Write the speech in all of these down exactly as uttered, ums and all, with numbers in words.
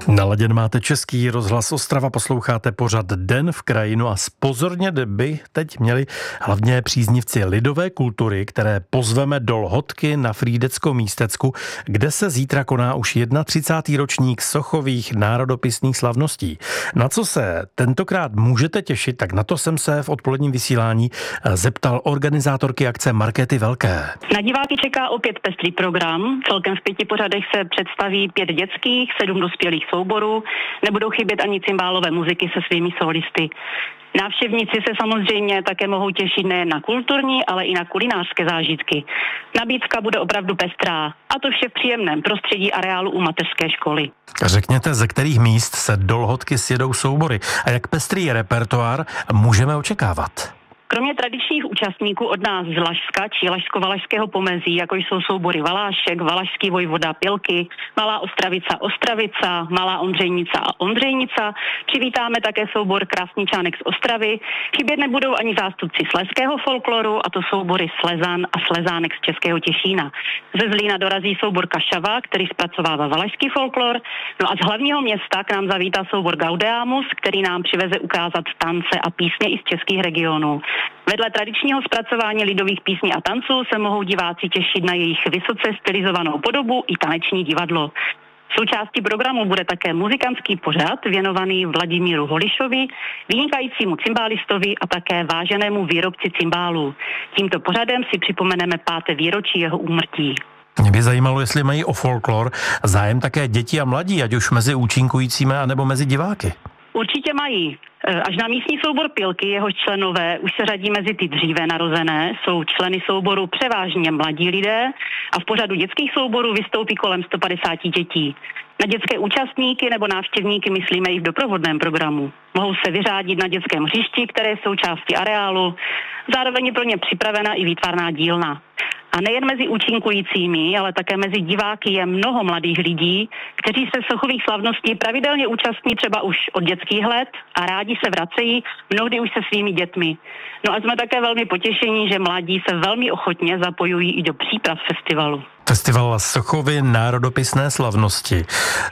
Naladěn máte Český rozhlas Ostrava, posloucháte pořad Den v kraji. No a pozorně by teď měli hlavně příznivci lidové kultury, které pozveme do Lhotky na Frýdeckom místecku, kde se zítra koná už třicátý ročník sochových národopisných slavností. Na co se tentokrát můžete těšit, tak na to jsem se v odpoledním vysílání zeptal organizátorky akce Markéty Velké. Na diváky čeká opět pestrý program. Celkem v pěti pořadech se představí pět dětských, sedm dospělých souborů. Nebudou chybět ani cymbálové muziky se svými solisty. Návštěvníci se samozřejmě také mohou těšit nejen na kulturní, ale i na kulinářské zážitky. Nabídka bude opravdu pestrá, a to vše v příjemném prostředí areálu u mateřské školy. Řekněte, ze kterých míst se do Lhotky sjedou soubory a jak pestrý repertoár můžeme očekávat? Kromě tradičních účastníků od nás z Lašska či Lašsko-Valašského pomezí, jako jsou soubory Valášek, Valašský vojvoda Pilky, Malá Ostravica Ostravica, Malá Ondřejnica a Ondřejnica, přivítáme také soubor Krásničánek z Ostravy. Chybět nebudou ani zástupci slezského folkloru, a to soubory Slezan a Slezánek z Českého Těšína. Ze Zlína dorazí soubor Kašava, který zpracovává valašský folklor, no a z hlavního města k nám zavítá soubor Gaudeamus, který nám přiveze ukázat tance a písně i z českých regionů. Vedle tradičního zpracování lidových písní a tanců se mohou diváci těšit na jejich vysoce stylizovanou podobu i taneční divadlo. Součástí programu bude také muzikantský pořad věnovaný Vladimíru Holišovi, vynikajícímu cymbálistovi a také váženému výrobci cymbálů. Tímto pořadem si připomeneme páté výročí jeho úmrtí. Mě by zajímalo, jestli mají o folklor zájem také děti a mladí, ať už mezi účinkujícími, anebo mezi diváky. Určitě mají. Až na místní soubor Pilky, jehož členové už se řadí mezi ty dříve narozené, jsou členy souboru převážně mladí lidé a v pořadu dětských souborů vystoupí kolem sto padesát dětí. Na dětské účastníky nebo návštěvníky myslíme i v doprovodném programu. Mohou se vyřádit na dětském hřišti, které jsou části areálu. Zároveň je pro ně připravena i výtvarná dílna. A nejen mezi účinkujícími, ale také mezi diváky je mnoho mladých lidí, kteří se sochových slavností pravidelně účastní třeba už od dětských let a rádi se vracejí, mnohdy už se svými dětmi. No a jsme také velmi potěšení, že mladí se velmi ochotně zapojují i do příprav festivalu. Festival Sochovy národopisné slavnosti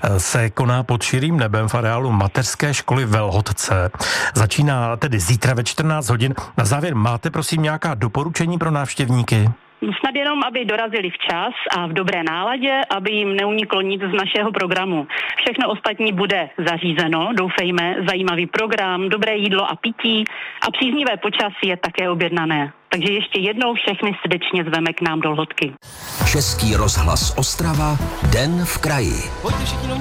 se koná pod širým nebem v areálu mateřské školy ve Lhotce. Začíná tedy zítra ve čtrnáct hodin. Na závěr máte prosím nějaká doporučení pro návštěvníky? Snad jenom, aby dorazili včas a v dobré náladě, aby jim neuniklo nic z našeho programu. Všechno ostatní bude zařízeno, doufejme, zajímavý program, dobré jídlo a pití a příznivé počasí je také objednané. Takže ještě jednou všechny srdečně zveme k nám do Lhotky. Český rozhlas Ostrava, Den v kraji.